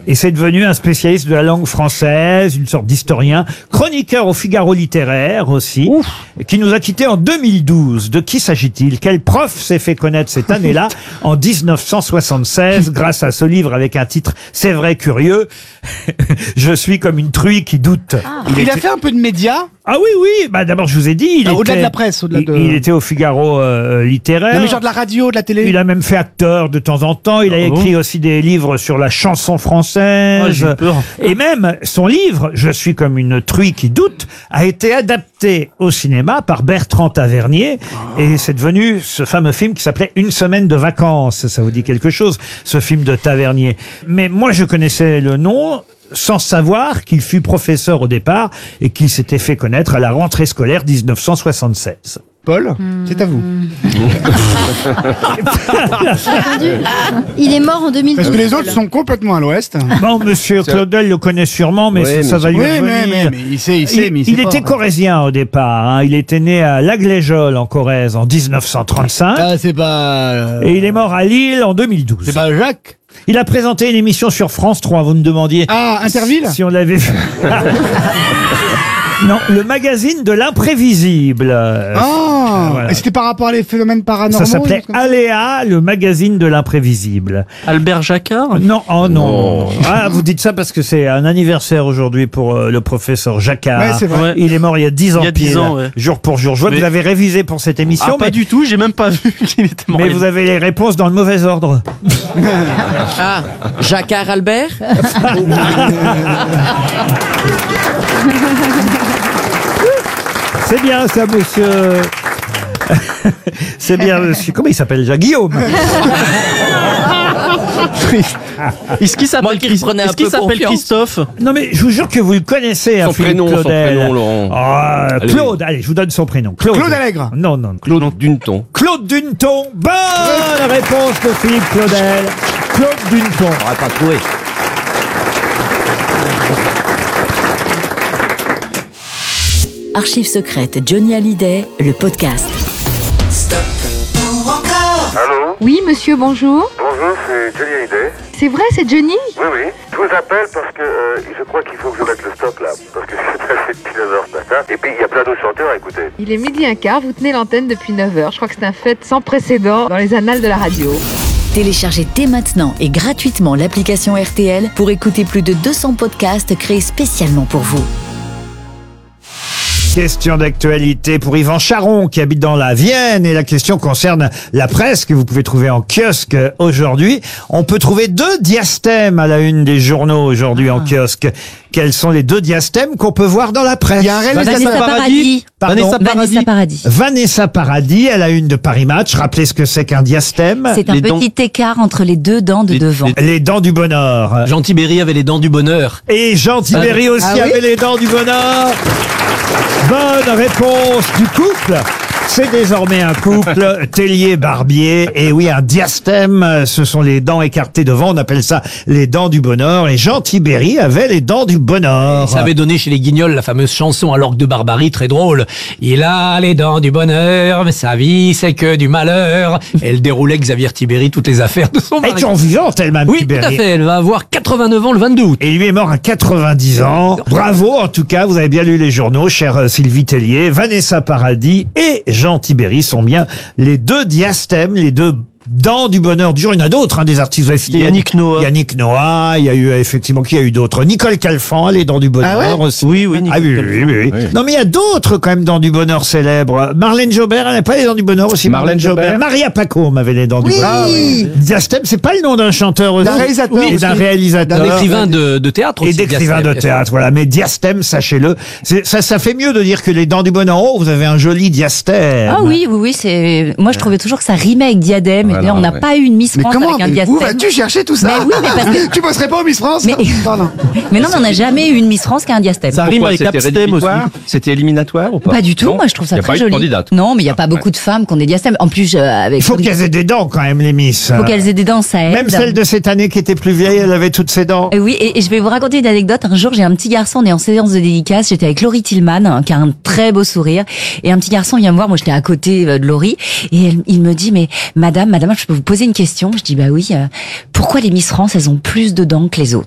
Et c'est devenu un spécialiste de la langue française, une sorte d'historien, chroniqueur au Figaro littéraire aussi, qui nous a quittés en 2012. De qui s'agit-il? Quel prof s'est fait connaître cette année-là, en 1976, grâce à ce livre avec un titre « C'est vrai curieux ». Je suis comme une truie qui doute. Il a fait un peu de médias. Ah oui, oui. Bah d'abord, je vous ai dit, Au-delà de la presse, au-delà de... il était au Figaro littéraire. Non, mais genre de la radio, de la télé. Il a même fait acteur de temps en temps. Il a écrit aussi des livres sur la chanson française. j'ai peur. Et même son livre, Je suis comme une truie qui doute, a été adapté au cinéma par Bertrand Tavernier. Et c'est devenu ce fameux film qui s'appelait Une semaine de vacances. Ça vous dit quelque chose, ce film de Tavernier? Mais moi, je connaissais le nom sans savoir qu'il fut professeur au départ et qu'il s'était fait connaître à la rentrée scolaire 1976. Paul, c'est à vous. Il est mort en 2012. Parce que les autres sont complètement à l'ouest. Bon, monsieur Claudel le connaît sûrement, mais Oui, ça va lui Oui, revenir. mais il sait, mais il sait Il pas. était corrézien au départ. Hein. Il était né à Lagléjol en Corrèze en 1935 Ah, c'est pas... et il est mort à Lille en 2012. C'est pas Jacques. Il a présenté une émission sur France 3. Vous me demandiez Ah, Interville. si on l'avait vu. Non, le magazine de l'imprévisible. Ah, voilà. et c'était par rapport à les phénomènes paranormaux. Ça s'appelait des trucs comme ça Aléa, le magazine de l'imprévisible. Albert Jacquard? Non, oh non. Ah, vous dites ça parce que c'est un anniversaire aujourd'hui pour le professeur Jacquard. Ouais, c'est vrai. Ouais. Il est mort il y a 10 ans Il y a 10 pile, ans, ouais. jour pour jour. Je vois que Mais- vous avez révisé pour cette émission, Pas du tout, j'ai même pas vu qu'il était mort. mais vous avez les réponses dans le mauvais ordre. Ah, Jacquard Albert. C'est bien ça, monsieur. C'est bien, monsieur. Comment il s'appelle déjà? Guillaume. Est-ce qu'il Moi s'appelle qui reprenais un est-ce qu'il peu s'appelle confiance. Christophe? Non mais je vous jure que vous le connaissez, Son Philippe prénom, Claudel. Laurent. Ah, Allez. Claude, allez, je vous donne son prénom. Claude Allègre. Non, non. Claude Duneton. Claude Duneton. Bonne réponse de Philippe Claudel. Claude Duneton. On n'aurait pas trouvé. Archives secrètes Johnny Hallyday, le podcast. Allô? Oui, monsieur, bonjour. Bonjour, c'est Johnny Hallyday. C'est vrai, c'est Johnny? Oui, oui. Je vous appelle parce que je crois qu'il faut que je mette le stop là. Parce que c'est passé depuis 9h ce matin. Et puis il y a plein d'autres chanteurs à écouter. Il est 12h15, vous tenez l'antenne depuis 9h. Je crois que c'est un fait sans précédent dans les annales de la radio. Téléchargez dès maintenant et gratuitement l'application RTL pour écouter plus de 200 podcasts créés spécialement pour vous. Question d'actualité pour Yvan Charon qui habite dans la Vienne et la question concerne la presse que vous pouvez trouver en kiosque aujourd'hui. On peut trouver 2 diastèmes à la une des journaux aujourd'hui en kiosque. Quels sont les 2 diastèmes qu'on peut voir dans la presse? Il y a un réalisateur. Vanessa Paradis. Pardon. Vanessa Paradis. Vanessa Paradis à la une de Paris Match. Rappelez ce que c'est qu'un diastème. C'est un Les petit écart entre les 2 dents de devant. Les dents du bonheur. Jean Tibéri avait les dents du bonheur. Et Jean Tibéri aussi oui avait les dents du bonheur. Bonne réponse du couple. C'est désormais un couple, Tellier-Barbier. Et oui, un diastème, ce sont les dents écartées devant. On appelle ça les dents du bonheur. Et Jean Tibéri avait les dents du bonheur. Ça avait donné chez les Guignols la fameuse chanson à l'orgue de Barbarie, très drôle. Il a les dents du bonheur, mais sa vie c'est que du malheur. Elle déroulait Xavier Tibéri toutes les affaires de son Elle mari. est en vivante, elle-même, Oui, tout Tibéri. à fait. Elle va avoir 89 ans le 22 août. Et lui est mort à 90 ans. Bravo, en tout cas, vous avez bien lu les journaux, chère Sylvie Tellier. Vanessa Paradis et Jean Tibéri sont bien les 2 diastèmes, les 2 dents du bonheur du jour. Il y en a d'autres, hein, des artistes. Vous avez cité Yannick Noah. Yannick Noah, il y a eu, effectivement, qui a eu d'autres? Nicole Calfan, les dents du bonheur aussi. Oui, oui, Ah oui, Nicole oui, oui, oui. Non, mais il y a d'autres, quand même, dents du bonheur célèbres. Marlène Jobert, elle n'a pas les dents du bonheur aussi? Marlène Jobert. Maria Pacôme avait les dents du bonheur. Diastème, c'est pas le nom d'un chanteur aussi? D'un réalisateur Et d'un aussi. réalisateur. Un écrivain de théâtre Et aussi. d'écrivain de théâtre, voilà. Mais diastème, sachez-le, ça fait mieux de dire que les dents du bonheur. Oh, vous avez un joli diastème. Ah oui, c'est. Moi, je trouvais toujours que ça rimait avec diadème. Voilà, et là, on n'a ouais. pas eu une Miss Mais France comment, avec un où diastème. vas-tu chercher tout ça? Mais oui, mais parce que- Tu bosserais pas au Miss France? Mais- Pardon. Mais non, mais on n'a jamais eu une Miss France qui a un diastème. Ça rime Pourquoi, avec c'était abstème aussi. rédhibitoire? C'était éliminatoire ou pas? Pas du tout, Non, moi je trouve ça il y a très pas eu de joli. candidate. Non, mais il n'y a pas beaucoup de femmes qui ont des diastèmes. En plus, avec. Il faut qu'elles aient des dents, quand même, les Miss. Faut qu'elles aient des dents, ça aide. Même celle de cette année qui était plus vieille, elle avait toutes ses dents. Oui, et je vais vous raconter une anecdote. Un jour, j'ai un petit garçon, on est en séance de dédicace. J'étais avec Laurie Tillman, hein, qui a un très beau sourire. Et un petit garçon vient me voir. Moi, j'étais à côté de Laurie. Et il me dit, mais madame, je peux vous poser une question? Je dis, bah oui. Pourquoi les Miss France, elles ont plus de dents que les autres?